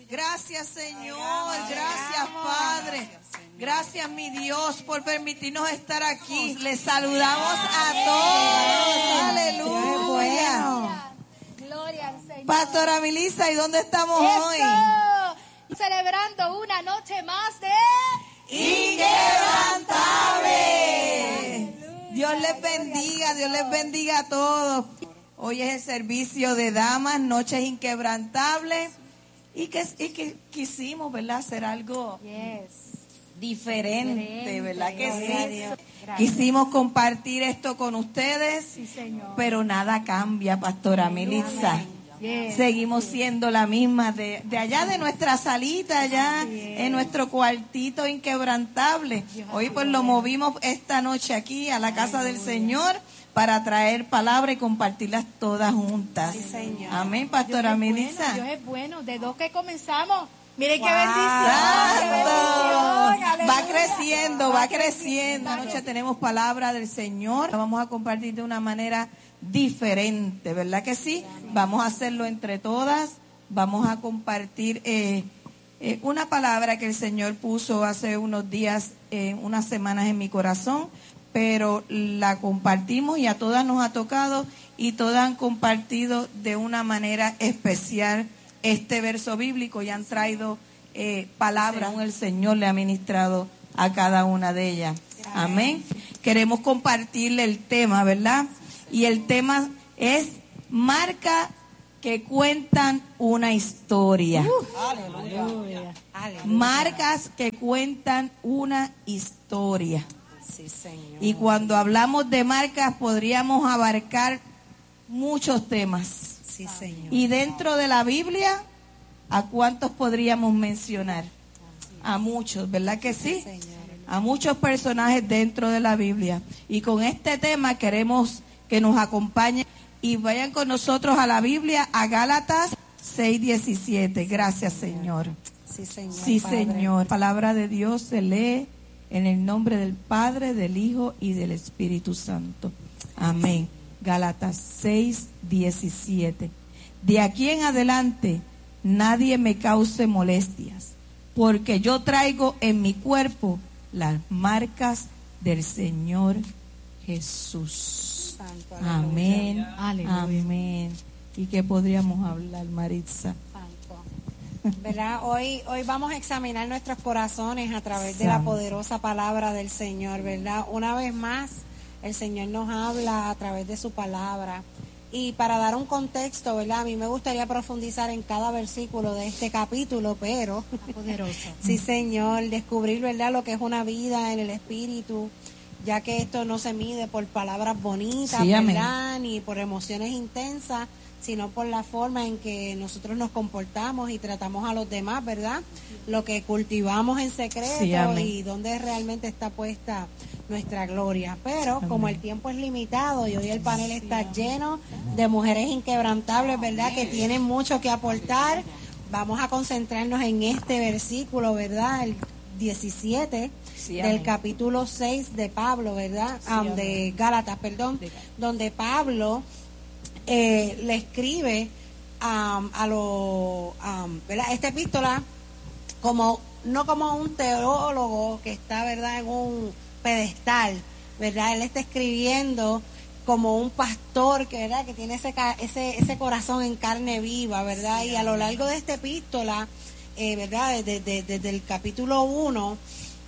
Gracias, Señor. Gracias, Padre. Gracias, mi Dios, por permitirnos estar aquí. Les saludamos a todos. Aleluya. Gloria al Señor. Pastora Milisa, ¿y dónde estamos hoy? Celebrando una noche más de Inquebrantable. Dios les bendiga a todos. Hoy es el servicio de damas, noches inquebrantables. Y que quisimos, ¿verdad? Hacer algo diferente, ¿verdad que sí? Quisimos compartir esto con ustedes, sí, Señor. Pero nada cambia, Pastora Melissa. Seguimos siendo la misma de allá de nuestra salita, allá en nuestro cuartito inquebrantable. Hoy pues lo movimos esta noche aquí a la casa del Señor para traer palabra y compartirlas todas juntas. Sí, Señor. Amén, Pastora Melissa. Dios es bueno, de dos que comenzamos. Miren ¡Wow! qué bendición. Va creciendo. Anoche tenemos palabra del Señor. La vamos a compartir de una manera diferente, ¿verdad que sí? Vamos a hacerlo entre todas. Vamos a compartir una palabra que el Señor puso hace unos días, unas semanas en mi corazón, pero la compartimos y a todas nos ha tocado y todas han compartido de una manera especial este verso bíblico y han traído palabras que el Señor le ha ministrado a cada una de ellas. Amén. Queremos compartirle el tema, ¿verdad? Y el tema es marcas que cuentan una historia. Aleluya. Marcas que cuentan una historia. Sí, Señor. Y cuando hablamos de marcas podríamos abarcar muchos temas. Sí, Señor. Y dentro de la Biblia, ¿a cuántos podríamos mencionar? A muchos, ¿verdad que sí? A muchos personajes dentro de la Biblia. Y con este tema queremos que nos acompañen y vayan con nosotros a la Biblia, a Gálatas 6:17. Gracias, Señor. Sí, Señor. Sí, Padre. Señor. La palabra de Dios se lee en el nombre del Padre, del Hijo y del Espíritu Santo. Amén. Gálatas 6:17. De aquí en adelante nadie me cause molestias, porque yo traigo en mi cuerpo las marcas del Señor Jesús. Santo, Amén. Aleluya. Amén. ¿Y qué podríamos hablar, Maritza? Santo. ¿Verdad? Hoy vamos a examinar nuestros corazones a través de la poderosa palabra del Señor, ¿verdad? Una vez más, el Señor nos habla a través de su palabra. Y para dar un contexto, ¿verdad? A mí me gustaría profundizar en cada versículo de este capítulo, pero Poderoso. sí, Señor, descubrir, ¿verdad?, lo que es una vida en el Espíritu, ya que esto no se mide por palabras bonitas, Sí, amén. ¿verdad?, ni por emociones intensas, sino por la forma en que nosotros nos comportamos y tratamos a los demás, ¿verdad? Lo que cultivamos en secreto Sí, amén. y dónde realmente está puesta nuestra gloria. Pero Amén. como el tiempo es limitado y hoy el panel está lleno de mujeres inquebrantables, ¿verdad?, que tienen mucho que aportar, vamos a concentrarnos en este versículo, ¿verdad?, el 17 Sí, del amén. capítulo 6 de Pablo, ¿verdad? Sí, amén. De Gálatas, perdón, donde Pablo le escribe ¿verdad?, esta epístola no como un teólogo que está, ¿verdad?, en un pedestal, ¿verdad? Él está escribiendo como un pastor que, ¿verdad?, que tiene ese corazón en carne viva, ¿verdad? Y a lo largo de esta epístola, ¿verdad?, desde el capítulo 1,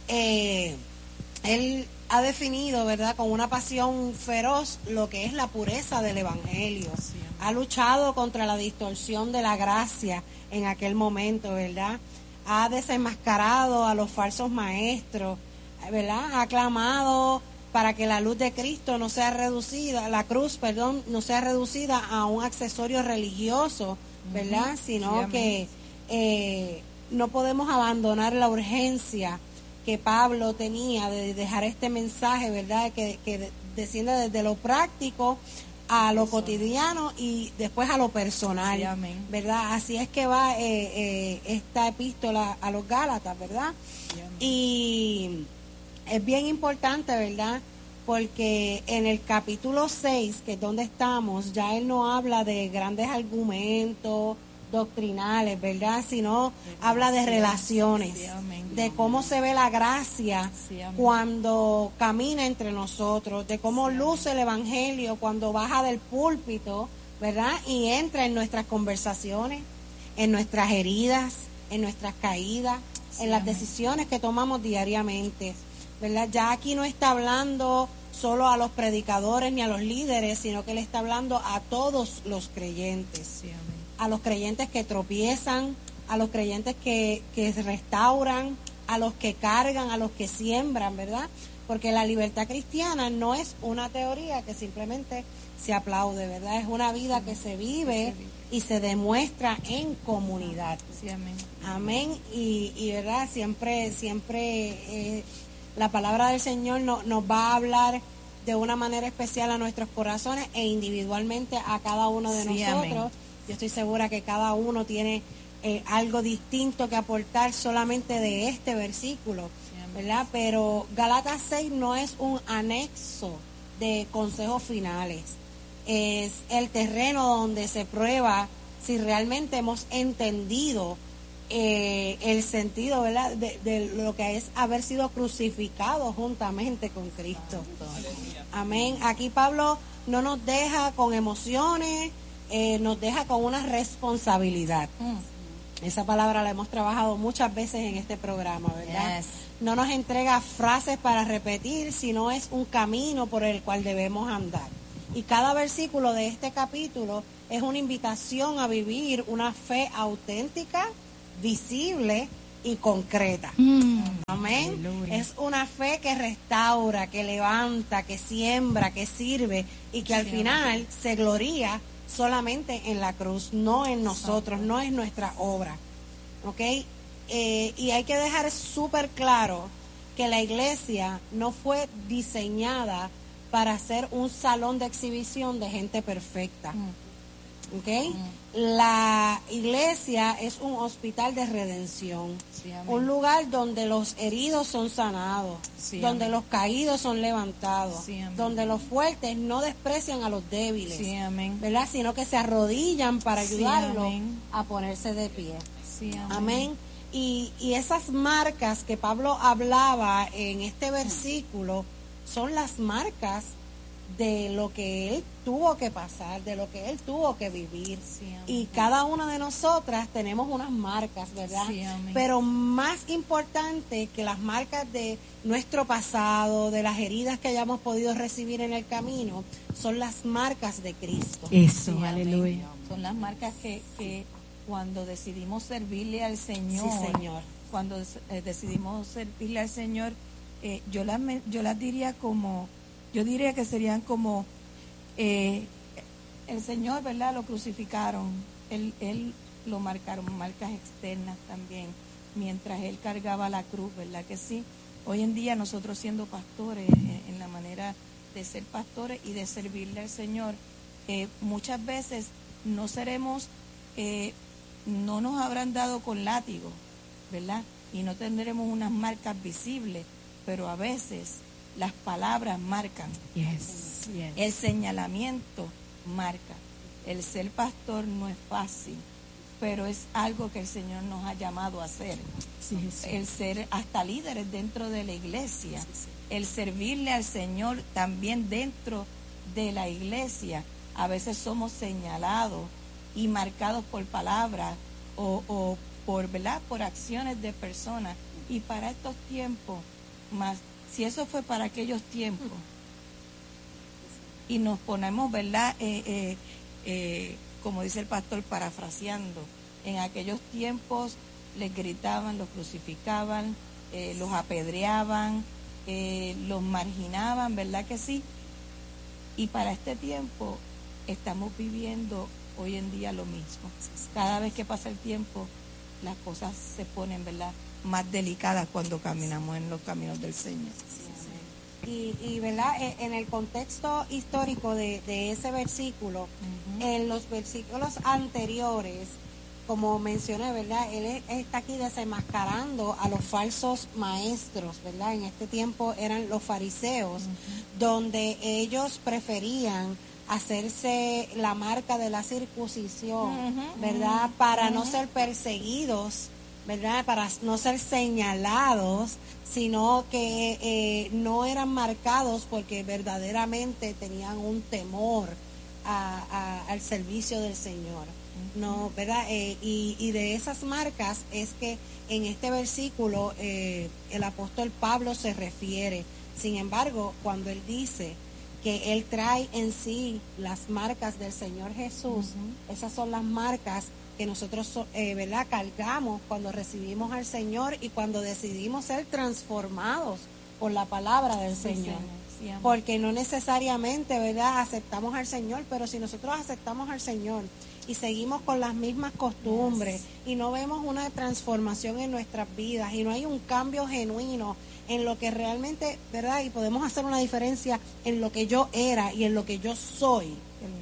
él ha definido, ¿verdad?, con una pasión feroz lo que es la pureza del Evangelio. Ha luchado contra la distorsión de la gracia en aquel momento, ¿verdad? Ha desenmascarado a los falsos maestros, ¿verdad? Ha clamado para que la luz de Cristo no sea reducida, la cruz, perdón, no sea reducida a un accesorio religioso, ¿verdad? Sino Sí, que no podemos abandonar la urgencia que Pablo tenía de dejar este mensaje, ¿verdad?, que desciende desde lo práctico a lo cotidiano y después a lo personal, Sí, amén. ¿verdad? Así es que va esta epístola a los Gálatas, ¿verdad? Sí, amén. Y es bien importante, ¿verdad?, porque en el capítulo 6, que es donde estamos, ya él no habla de grandes argumentos doctrinales, ¿verdad? Sino habla de relaciones, de cómo se ve la gracia cuando camina entre nosotros, de cómo luce el Evangelio cuando baja del púlpito, ¿verdad? Y entra en nuestras conversaciones, en nuestras heridas, en nuestras caídas, en las decisiones que tomamos diariamente, ¿verdad? Ya aquí no está hablando solo a los predicadores ni a los líderes, sino que le está hablando a todos los creyentes, a los creyentes que tropiezan, a los creyentes que restauran, a los que cargan, a los que siembran, ¿verdad? Porque la libertad cristiana no es una teoría que simplemente se aplaude, ¿verdad? Es una vida que se vive y se demuestra en comunidad. Sí, amén. Amén. Y verdad, siempre la palabra del Señor nos va a hablar de una manera especial a nuestros corazones e individualmente a cada uno de nosotros. Amén. Yo estoy segura que cada uno tiene algo distinto que aportar solamente de este versículo, ¿verdad? Pero Gálatas 6 no es un anexo de consejos finales. Es el terreno donde se prueba si realmente hemos entendido el sentido, ¿verdad?, de lo que es haber sido crucificado juntamente con Cristo. Amén. Aquí Pablo no nos deja con emociones, nos deja con una responsabilidad. Esa palabra la hemos trabajado muchas veces en este programa, ¿verdad? Yes. No nos entrega frases para repetir, sino es un camino por el cual debemos andar. Y cada versículo de este capítulo es una invitación a vivir una fe auténtica, visible y concreta. Amén. Aleluya. Es una fe que restaura, que levanta, que siembra, que sirve y que al final se gloría solamente en la cruz, no en nosotros, no es nuestra obra. ¿Ok? Y hay que dejar súper claro que la iglesia no fue diseñada para ser un salón de exhibición de gente perfecta. ¿Ok? La iglesia es un hospital de redención, un lugar donde los heridos son sanados, donde los caídos son levantados, donde los fuertes no desprecian a los débiles, ¿verdad? Sino que se arrodillan para ayudarlos a ponerse de pie. Amén. Y esas marcas que Pablo hablaba en este versículo son las marcas de lo que él tuvo que pasar, de lo que él tuvo que vivir. Y cada una de nosotras tenemos unas marcas, ¿verdad? Pero más importante que las marcas de nuestro pasado, de las heridas que hayamos podido recibir en el camino, son las marcas de Cristo. Eso, aleluya. Son las marcas que cuando decidimos servirle al Señor, cuando decidimos servirle al Señor, yo las diría como, yo diría que serían como el Señor, ¿verdad? Lo crucificaron, él lo marcaron, marcas externas también, mientras él cargaba la cruz, ¿verdad que sí? Hoy en día nosotros siendo pastores, en la manera de ser pastores y de servirle al Señor, muchas veces no seremos, no nos habrán dado con látigo, ¿verdad? Y no tendremos unas marcas visibles, pero a veces las palabras marcan, el señalamiento marca. El ser pastor no es fácil, pero es algo que el Señor nos ha llamado a hacer. El ser hasta líderes dentro de la iglesia, el servirle al Señor también dentro de la iglesia. A veces somos señalados y marcados por palabras o por, ¿verdad?, por acciones de personas. Y para estos tiempos, más si eso fue para aquellos tiempos, y nos ponemos, ¿verdad?, como dice el pastor, parafraseando, en aquellos tiempos les gritaban, los crucificaban, los apedreaban, los marginaban, ¿verdad que sí? Y para este tiempo estamos viviendo hoy en día lo mismo. Cada vez que pasa el tiempo, las cosas se ponen, ¿verdad?, más delicadas cuando caminamos en los caminos del Señor. Y verdad, en el contexto histórico de ese versículo, en los versículos anteriores, como mencioné, ¿verdad?, él está aquí desenmascarando a los falsos maestros, ¿verdad? En este tiempo eran los fariseos, donde ellos preferían hacerse la marca de la circuncisión, ¿verdad? Para no ser perseguidos, ¿verdad? Para no ser señalados, sino que no eran marcados porque verdaderamente tenían un temor al servicio del Señor, no, ¿verdad? Y de esas marcas es que en este versículo el apóstol Pablo se refiere. Sin embargo, cuando él dice que él trae en sí las marcas del Señor Jesús, esas son las marcas que nosotros, ¿verdad?, cargamos cuando recibimos al Señor y cuando decidimos ser transformados por la palabra del Señor. Sí, porque no necesariamente, ¿verdad?, aceptamos al Señor, pero si nosotros aceptamos al Señor y seguimos con las mismas costumbres y no vemos una transformación en nuestras vidas y no hay un cambio genuino en lo que realmente, ¿verdad?, y podemos hacer una diferencia en lo que yo era y en lo que yo soy,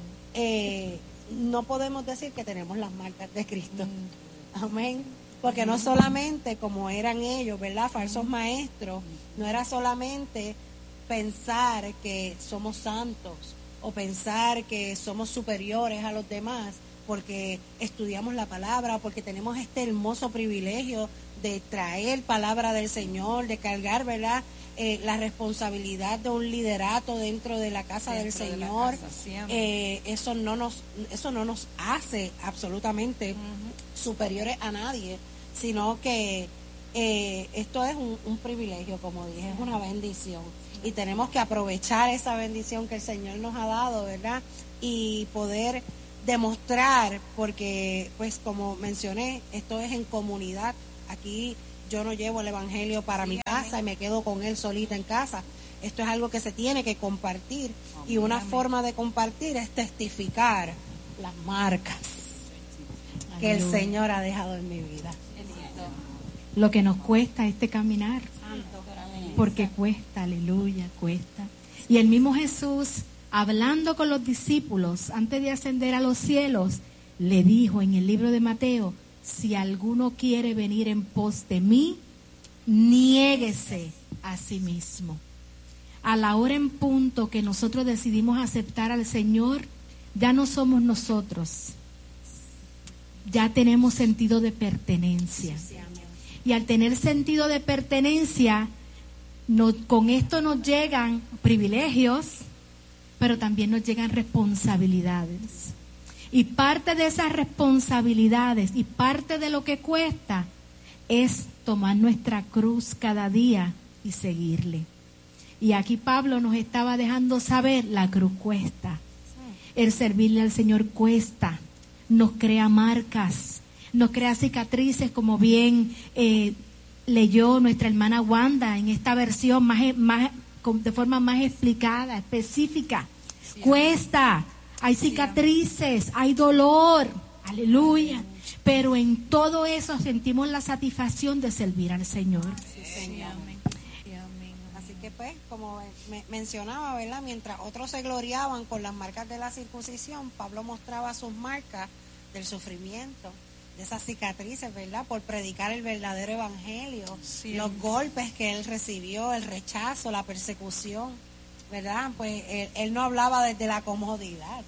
no podemos decir que tenemos las marcas de Cristo. Amén. Porque no solamente como eran ellos, ¿verdad?, falsos maestros, no era solamente pensar que somos santos o pensar que somos superiores a los demás porque estudiamos la palabra, porque tenemos este hermoso privilegio de traer palabra del Señor, de cargar, ¿verdad?, la responsabilidad de un liderato dentro de la casa del Señor. Eso no nos hace absolutamente superiores a nadie, sino que esto es un privilegio, como dije, es una bendición. Y tenemos que aprovechar esa bendición que el Señor nos ha dado, ¿verdad? Y poder demostrar, porque, pues, como mencioné, esto es en comunidad. Aquí yo no llevo el evangelio para mi casa y me quedo con él solita en casa. Esto es algo que se tiene que compartir. Y una forma de compartir es testificar las marcas que el Señor ha dejado en mi vida. Lo que nos cuesta este caminar, porque cuesta, aleluya, cuesta. Y el mismo Jesús, hablando con los discípulos antes de ascender a los cielos, le dijo en el libro de Mateo: si alguno quiere venir en pos de mí, niéguese a sí mismo. A la hora en punto que nosotros decidimos aceptar al Señor, ya no somos nosotros, ya tenemos sentido de pertenencia. Y al tener sentido de pertenencia, con esto nos llegan privilegios, pero también nos llegan responsabilidades. Y parte de esas responsabilidades y parte de lo que cuesta es tomar nuestra cruz cada día y seguirle. Y aquí Pablo nos estaba dejando saber, la cruz cuesta. El servirle al Señor cuesta. Nos crea marcas, nos crea cicatrices, como bien leyó nuestra hermana Wanda en esta versión de forma más explicada, específica. Sí, cuesta, hay cicatrices, hay dolor, aleluya. Pero en todo eso sentimos la satisfacción de servir al Señor. Sí, Señor. Así que, pues, como mencionaba, ¿verdad?, mientras otros se gloriaban con las marcas de la circuncisión, Pablo mostraba sus marcas del sufrimiento, de esas cicatrices, ¿verdad?, por predicar el verdadero evangelio, los golpes que él recibió, el rechazo, la persecución, ¿verdad? Pues él no hablaba desde la comodidad,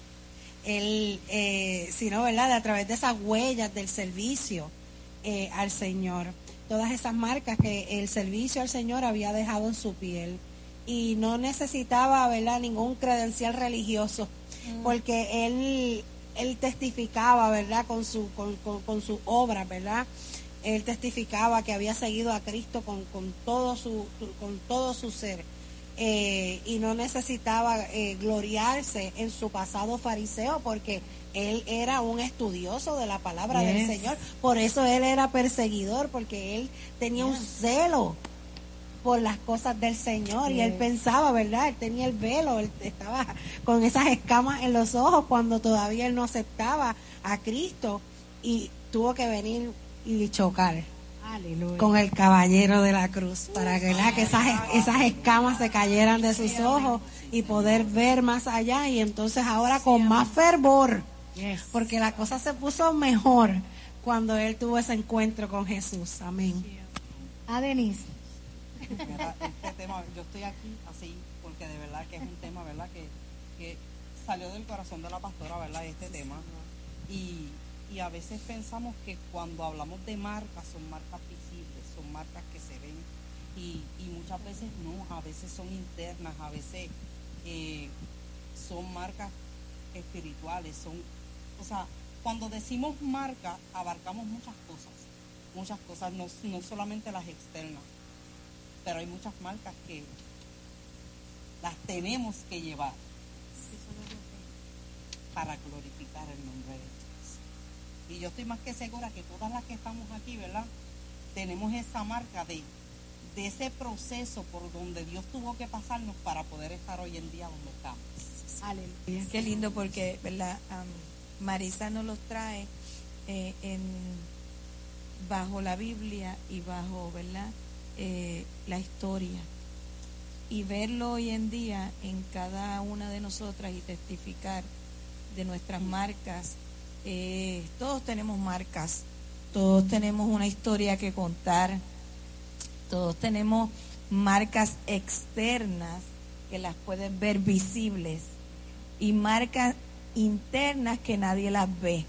sino, ¿verdad?, de a través de esas huellas del servicio al Señor, todas esas marcas que el servicio al Señor había dejado en su piel, y no necesitaba, ¿verdad?, ningún credencial religioso, porque él testificaba, ¿verdad?, con su obra, ¿verdad? Él testificaba que había seguido a Cristo con todo su ser, y no necesitaba gloriarse en su pasado fariseo, porque él era un estudioso de la palabra del Señor. Por eso él era perseguidor, porque él tenía un celo por las cosas del Señor, y él pensaba, ¿verdad?, él tenía el velo, él estaba con esas escamas en los ojos cuando todavía él no aceptaba a Cristo, y tuvo que venir y chocar con el caballero de la cruz para que esas escamas se cayeran de sus ojos y poder ver más allá, y entonces ahora con más fervor, porque la cosa se puso mejor cuando él tuvo ese encuentro con Jesús. Amén. Denise. Mira, este tema, yo estoy aquí así porque de verdad que es un tema, ¿verdad?, que salió del corazón de la pastora, ¿verdad? Este tema. Y a veces pensamos que cuando hablamos de marcas, son marcas visibles, son marcas que se ven. Y muchas veces no, a veces son internas, a veces son marcas espirituales. O sea, cuando decimos marca, abarcamos muchas cosas, no solamente las externas, pero hay muchas marcas que las tenemos que llevar para glorificar el nombre de Dios. Y yo estoy más que segura que todas las que estamos aquí, ¿verdad? Tenemos esa marca de ese proceso por donde Dios tuvo que pasarnos para poder estar hoy en día donde estamos. Aleluya. Qué lindo porque, ¿verdad? Marisa nos los trae bajo la Biblia y bajo, ¿verdad? La historia. Y verlo hoy en día en cada una de nosotras y testificar de nuestras marcas. Todos tenemos marcas, todos tenemos una historia que contar, todos tenemos marcas externas que las puedes ver visibles y marcas internas que nadie las ve.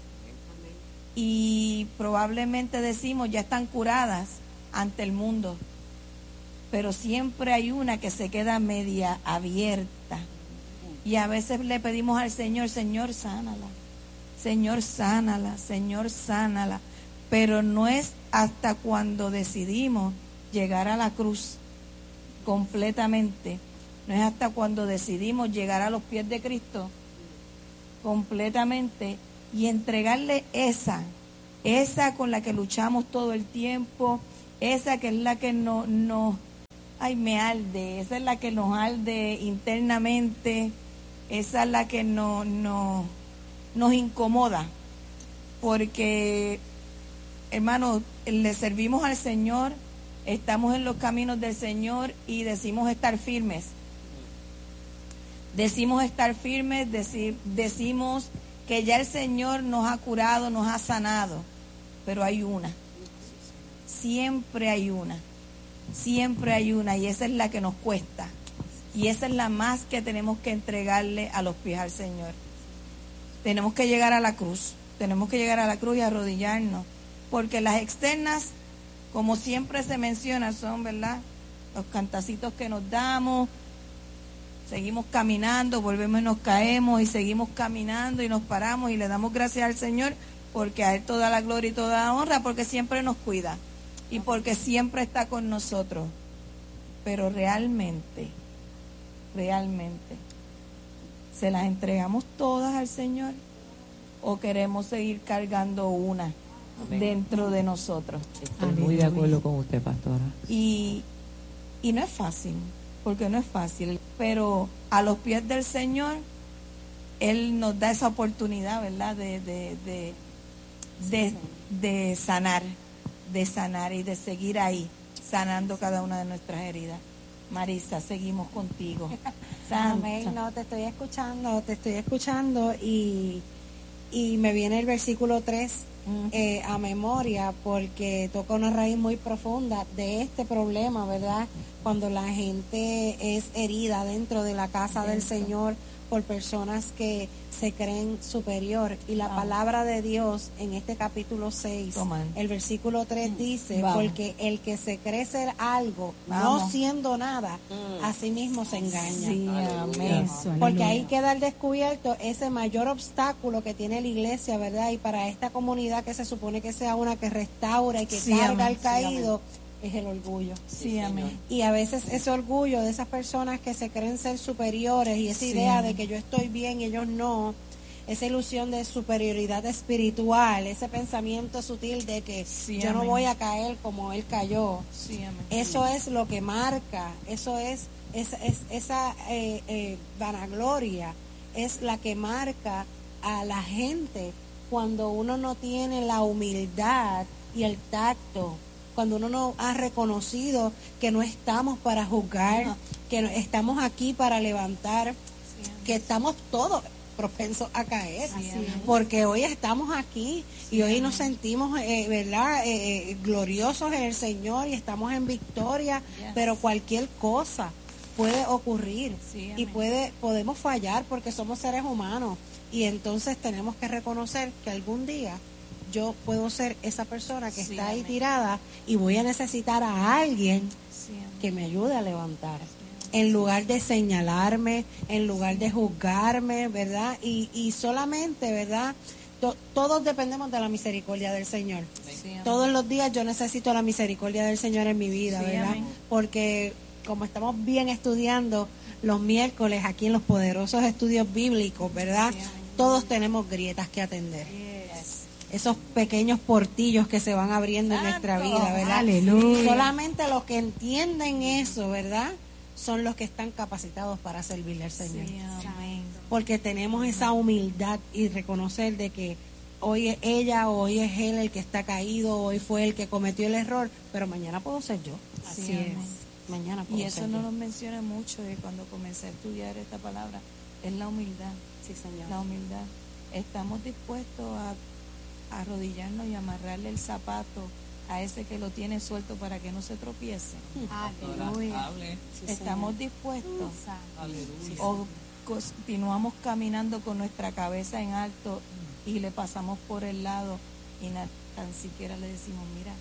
Y probablemente decimos ya están curadas ante el mundo, pero siempre hay una que se queda media abierta. Y a veces le pedimos al Señor, Señor, sánala, Señor, sánala, Señor, sánala. Pero no es hasta cuando decidimos llegar a la cruz completamente, no es hasta cuando decidimos llegar a los pies de Cristo completamente y entregarle esa con la que luchamos todo el tiempo, esa que es la que ay, me arde, esa es la que nos arde internamente, esa es la que nos incomoda, porque, hermanos, le servimos al Señor, estamos en los caminos del Señor y decimos estar firmes. Decimos estar firmes, decimos que ya el Señor nos ha curado, nos ha sanado, pero hay una. Siempre hay una. Siempre hay una y esa es la que nos cuesta. Y esa es la más que tenemos que entregarle a los pies al Señor. Tenemos que llegar a la cruz. Tenemos que llegar a la cruz y arrodillarnos. Porque las externas, como siempre se menciona, son, ¿verdad?, los cantacitos que nos damos. Seguimos caminando, volvemos y nos caemos y seguimos caminando y nos paramos y le damos gracias al Señor porque a Él toda la gloria y toda la honra, porque siempre nos cuida y porque siempre está con nosotros. Pero realmente, ¿se las entregamos todas al Señor o queremos seguir cargando una dentro de nosotros? Estoy muy de acuerdo con usted, pastora. Y no es fácil, porque no es fácil, pero a los pies del Señor Él nos da esa oportunidad, ¿verdad?, de sanar y de seguir ahí sanando cada una de nuestras heridas. Marisa, seguimos contigo. Amén. No, te estoy escuchando y me viene el versículo 3 a memoria, porque toca una raíz muy profunda de este problema, ¿verdad? Cuando la gente es herida dentro de la casa del Señor por personas que se creen superior. Y la palabra de Dios en este capítulo 6, el versículo 3 dice, porque el que se cree ser algo, no siendo nada, a sí mismo se engaña. Sí, amén. Porque ahí queda al descubierto ese mayor obstáculo que tiene la iglesia, ¿verdad? Y para esta comunidad que se supone que sea una que restaura y que carga al caído, es el orgullo. Sí, amén. Y a veces ese orgullo de esas personas que se creen ser superiores y esa idea de que yo estoy bien y ellos no, esa ilusión de superioridad espiritual, ese pensamiento sutil de que yo no voy a caer como él cayó. Sí, amén. Eso es lo que marca, eso es esa vanagloria, es la que marca a la gente cuando uno no tiene la humildad y el tacto, cuando uno no ha reconocido que no estamos para juzgar, que no, estamos aquí para levantar, que estamos todos propensos a caer, porque hoy estamos aquí y hoy nos sentimos, ¿verdad?, gloriosos en el Señor y estamos en victoria, pero cualquier cosa puede ocurrir Sí, y amén. podemos fallar porque somos seres humanos y entonces tenemos que reconocer que algún día yo puedo ser esa persona que Sí, está ahí amén. tirada y voy a necesitar a alguien Sí, amén. que me ayude a levantar. En lugar de señalarme, en lugar de juzgarme, ¿verdad? Y solamente, ¿verdad? Todos dependemos de la misericordia del Señor. Sí, amén. Todos los días yo necesito la misericordia del Señor en mi vida, Sí, ¿verdad? amén. Porque como estamos bien estudiando los miércoles aquí en los poderosos estudios bíblicos, ¿verdad? Sí, amén. Todos tenemos grietas que atender. Yes. Esos pequeños portillos que se van abriendo en nuestra Santo. vida, ¿verdad? Aleluya. Solamente los que entienden eso, ¿verdad? Son los que están capacitados para servirle al Señor. Sí, amén. Porque tenemos esa humildad y reconocer de que hoy es ella o hoy es él el que está caído, hoy fue el que cometió el error, pero mañana puedo ser yo. Sí, Así amén. Mañana puedo Y eso ser no yo. nos menciona mucho de cuando comencé a estudiar esta palabra, es la humildad. Sí, Señor. La humildad. Estamos dispuestos a arrodillarnos y amarrarle el zapato a ese que lo tiene suelto para que no se tropiece. Aleluya. Sí, Estamos Señor. dispuestos Sí, o continuamos caminando con nuestra cabeza en alto y le pasamos por el lado y tan siquiera le decimos, mira,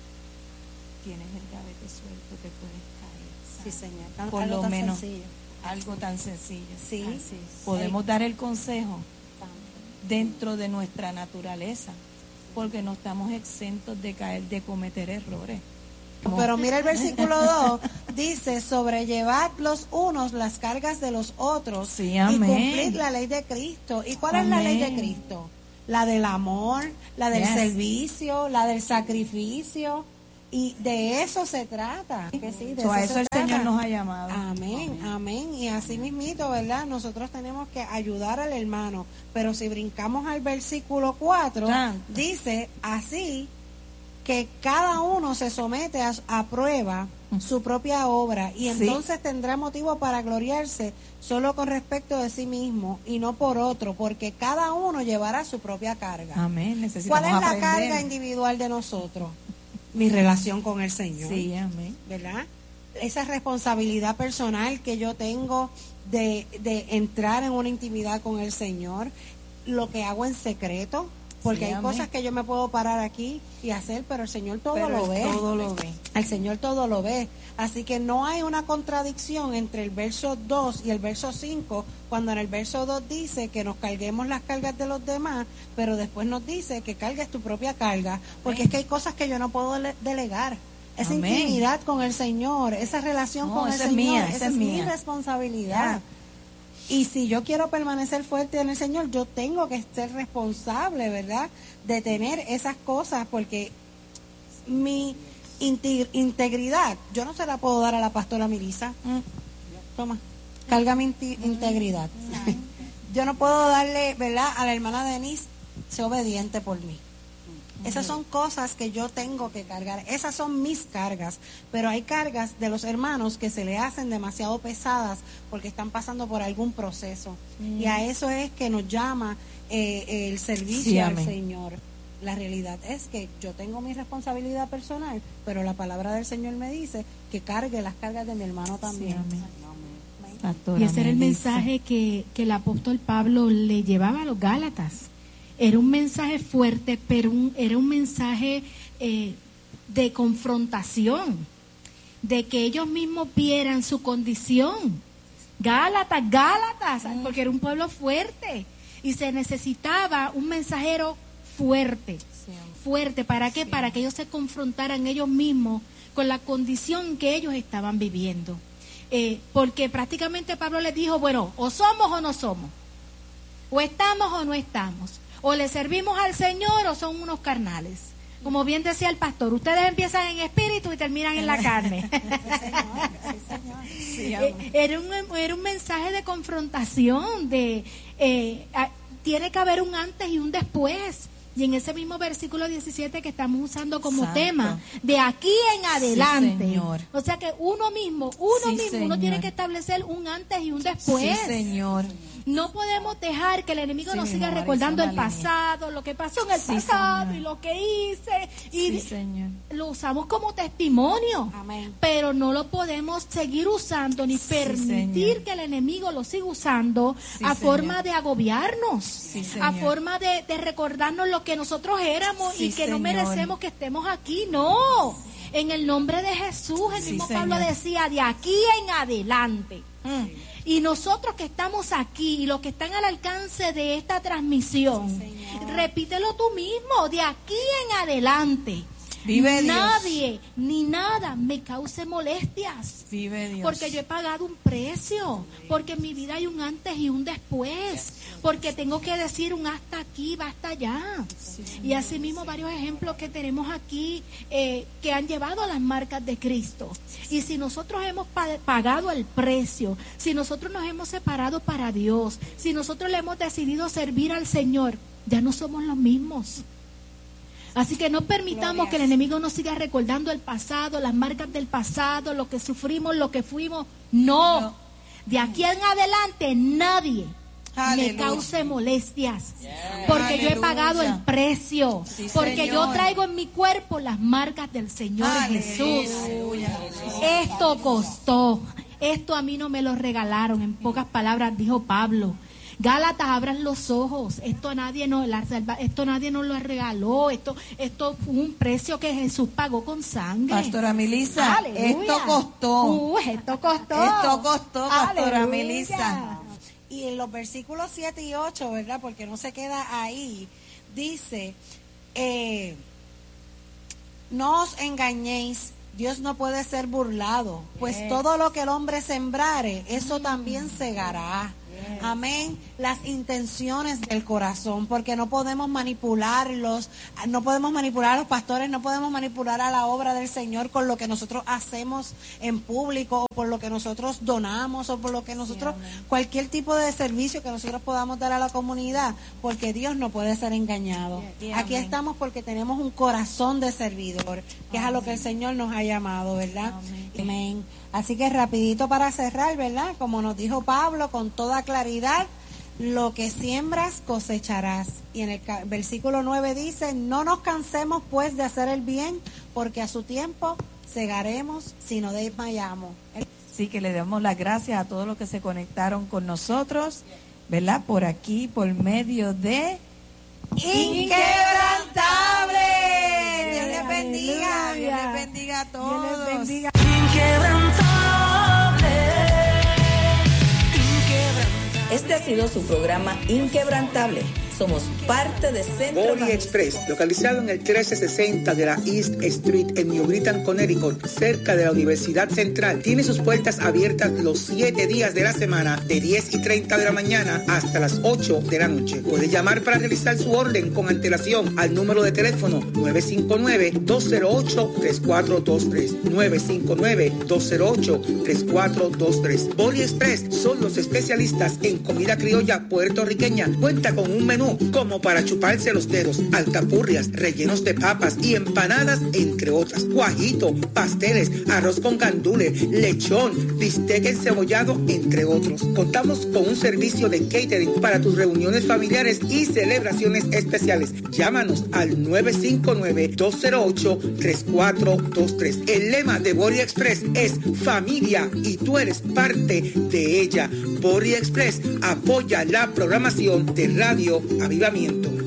tienes el gavete suelto, te puedes caer. Sí, Señor. Por Algo lo tan menos. sencillo. Algo tan sencillo. Sí. Así es. Podemos dar el consejo dentro de nuestra naturaleza, porque no estamos exentos de caer, de cometer errores. Pero mira el versículo 2, dice, sobrellevad los unos las cargas de los otros Sí, y amén. cumplir la ley de Cristo. ¿Y cuál es la ley de Amén. Cristo? La del amor, la del Yes. servicio, la del sacrificio. Y de eso se trata. Que sí, de So, a se eso el trata. Señor nos ha llamado. Amén, amén. Y así mismito, ¿verdad? Nosotros tenemos que ayudar al hermano. Pero si brincamos al versículo 4, Santo. dice así que cada uno se somete a prueba su propia obra y Sí. entonces tendrá motivo para gloriarse solo con respecto de sí mismo y no por otro, porque cada uno llevará su propia carga. Amén. Necesitamos ¿Cuál es la aprender. carga individual de nosotros? Mi relación con el Señor. Sí, amén. ¿Verdad? Esa responsabilidad personal que yo tengo de entrar en una intimidad con el Señor, lo que hago en secreto, porque Sí, hay amén. cosas que yo me puedo parar aquí y hacer, pero el Señor todo Pero lo Él ve. todo lo ve. El Señor todo lo ve. Así que no hay una contradicción entre el verso 2 y el verso 5, cuando en el verso 2 dice que nos carguemos las cargas de los demás, pero después nos dice que cargues tu propia carga, porque es que hay cosas que yo no puedo delegar. Esa Amén. intimidad con el Señor, esa relación No, con el esa es Señor, mía, esa esa es es mi mía. responsabilidad. Y si yo quiero permanecer fuerte en el Señor, yo tengo que ser responsable, ¿verdad? De tener esas cosas, porque mi integridad, yo no se la puedo dar a la pastora Milisa. Toma, carga mi integridad. Yo no puedo darle, ¿verdad? A la hermana Denise, sé obediente por mí. Esas son cosas que yo tengo que cargar. Esas son mis cargas. Pero hay cargas de los hermanos que se le hacen demasiado pesadas porque están pasando por algún proceso. Y a eso es que nos llama el servicio Sí, al amén. Señor. La realidad es que yo tengo mi responsabilidad personal, pero la palabra del Señor me dice que cargue las cargas de mi hermano también. amén. Pastora Y ese era el Melissa. mensaje que el apóstol Pablo le llevaba a los Gálatas. Era un mensaje fuerte, pero era un mensaje de confrontación, de que ellos mismos vieran su condición. Gálatas, porque era un pueblo fuerte y se necesitaba un mensajero fuerte. Fuerte, ¿para qué? Para que ellos se confrontaran ellos mismos con la condición que ellos estaban viviendo. Porque prácticamente Pablo les dijo, bueno, o somos o no somos, o estamos o no estamos, o le servimos al Señor o son unos carnales. Como bien decía el pastor, ustedes empiezan en espíritu y terminan en la carne. Era un mensaje de confrontación, tiene que haber un antes y un después. Y en ese mismo versículo 17 que estamos usando como Santo. tema, de aquí en adelante. Señor. O sea que uno Sí, tiene Señor. que establecer un antes y un después. Sí, Señor. No podemos dejar que el enemigo Sí, nos mi siga amor, recordando el Marisa Malini. pasado, lo que pasó en el Sí, pasado Señor. y lo que hice. Y Sí, Señor. lo usamos como testimonio. Amén. Pero no lo podemos seguir usando ni Sí, permitir Señor. que el enemigo lo siga usando Sí, a Señor. forma de agobiarnos, Sí, a Señor. forma de recordarnos lo que nosotros éramos Sí, y que no Señor. merecemos que estemos aquí. No, en el nombre de Jesús, el Sí, mismo Señor. Pablo decía, de aquí en adelante. Y nosotros que estamos aquí y los que están al alcance de esta transmisión, repítelo tú mismo, de aquí en adelante. Vive Dios. Nadie ni nada me cause molestias. Vive Dios. Porque yo he pagado un precio, porque en mi vida hay un antes y un después, porque tengo que decir un hasta aquí, basta allá. Y asimismo varios ejemplos que tenemos aquí que han llevado a las marcas de Cristo. Y si nosotros hemos pagado el precio, si nosotros nos hemos separado para Dios, si nosotros le hemos decidido servir al Señor, ya no somos los mismos. Así que no permitamos que el enemigo nos siga recordando el pasado, las marcas del pasado, lo que sufrimos, lo que fuimos. No. De aquí en adelante nadie me Aleluya. cause molestias. Porque yo he pagado el Aleluya. precio. Sí, porque yo Señor. traigo en mi cuerpo las marcas del Señor Jesús. Aleluya. Esto costó. Esto a mí no me lo regalaron. En pocas palabras dijo Pablo. Gálatas, abran los ojos. Esto nadie nos lo regaló. Esto fue un precio que Jesús pagó con sangre. Pastora Melissa, Aleluya. esto costó. Esto costó. Esto costó, Pastora Aleluya. Melissa. Y en los versículos 7 y 8, ¿verdad? Porque no se queda ahí. Dice, no os engañéis, Dios no puede ser burlado, pues todo lo que el hombre sembrare, eso también segará. Amén. Las intenciones del corazón, porque no podemos manipularlos, no podemos manipular a los pastores, no podemos manipular a la obra del Señor con lo que nosotros hacemos en público, o por lo que nosotros donamos, o por lo que nosotros, cualquier tipo de servicio que nosotros podamos dar a la comunidad, porque Dios no puede ser engañado. Aquí estamos porque tenemos un corazón de servidor, que es a lo que el Señor nos ha llamado, ¿verdad? Amén. Así que rapidito para cerrar, ¿verdad? Como nos dijo Pablo, con toda claridad, lo que siembras cosecharás. Y en el versículo 9 dice, no nos cansemos pues de hacer el bien, porque a su tiempo segaremos si no desmayamos. Sí, que le damos las gracias a todos los que se conectaron con nosotros, ¿verdad? Por aquí, por medio de Inquebrantable. Dios les bendiga, Dios les bendiga a todos. Dios les bendiga. Este ha sido su programa Inquebrantable. Somos parte de Centro Bori Express, localizado en el 1360 de la East Street en New Britain, Connecticut, cerca de la Universidad Central, tiene sus puertas abiertas los 7 días de la semana, de 10:30 de la mañana hasta las 8 de la noche. Puede llamar para realizar su orden con antelación al número de teléfono 959-208-3423. 959-208-3423. Bori Express son los especialistas en comida criolla puertorriqueña. Cuenta con un menú como para chuparse los dedos, alcapurrias, rellenos de papas y empanadas, entre otras. Guajito, pasteles, arroz con gandules, lechón, bistec encebollado, entre otros. Contamos con un servicio de catering para tus reuniones familiares y celebraciones especiales. Llámanos al 959-208-3423. El lema de Bori Express es familia y tú eres parte de ella. Bori Express apoya la programación de Radio Avivamiento.